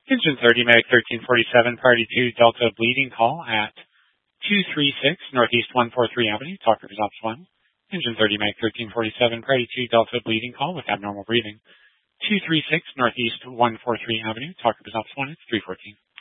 Engine 30, Medic 1347, priority 2, Delta bleeding call at 236 Northeast 143 Avenue, talk results 1. Engine 30, Medic 1347, priority 2, Delta bleeding call with abnormal breathing. 236 Northeast 143 Avenue, talk results 1, it's 314.